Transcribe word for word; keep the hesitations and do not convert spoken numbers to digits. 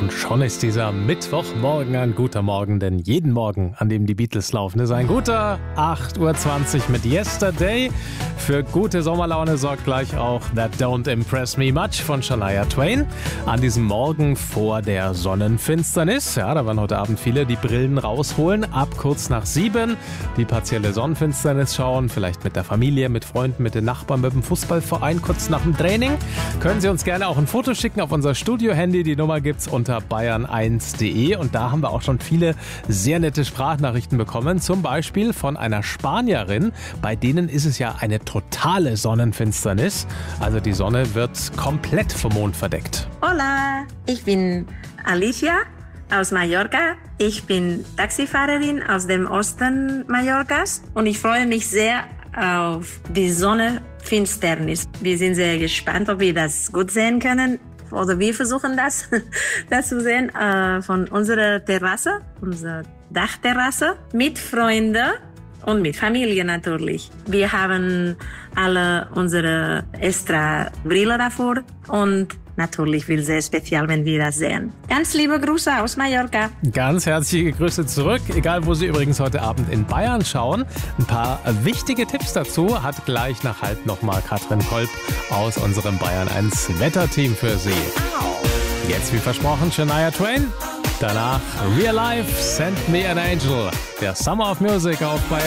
Und schon ist dieser Mittwochmorgen ein guter Morgen, denn jeden Morgen, an dem die Beatles laufen, ist ein guter. acht Uhr zwanzig mit Yesterday. Für gute Sommerlaune sorgt gleich auch That Don't Impress Me Much von Shania Twain. An diesem Morgen vor der Sonnenfinsternis, ja, da werden heute Abend viele die Brillen rausholen, ab kurz nach sieben die partielle Sonnenfinsternis schauen, vielleicht mit der Familie, mit Freunden, mit den Nachbarn, mit dem Fußballverein, kurz nach dem Training. Können Sie uns gerne auch ein Foto schicken auf unser Studio-Handy, die Nummer gibt's unter bayern eins punkt de und da haben wir auch schon viele sehr nette Sprachnachrichten bekommen, zum Beispiel von einer Spanierin, bei denen ist es ja eine totale Sonnenfinsternis, also die Sonne wird komplett vom Mond verdeckt. Hola, ich bin Alicia aus Mallorca. Ich bin Taxifahrerin aus dem Osten Mallorcas und ich freue mich sehr auf die Sonnenfinsternis. Wir sind sehr gespannt, ob wir das gut sehen können. Oder wir versuchen das, das zu sehen äh, von unserer Terrasse, unserer Dachterrasse, mit Freunden und mit Familie natürlich. Wir haben alle unsere extra Brille davor und natürlich wird es sehr speziell, wenn wir das sehen. Ganz liebe Grüße aus Mallorca. Ganz herzliche Grüße zurück, egal wo Sie übrigens heute Abend in Bayern schauen. Ein paar wichtige Tipps dazu hat gleich nach halb nochmal Katrin Kolb aus unserem Bayern eins Wetterteam für Sie. Jetzt wie versprochen Shania Twain, danach Real Life, Send Me an Angel, der Summer of Music auf Bayern.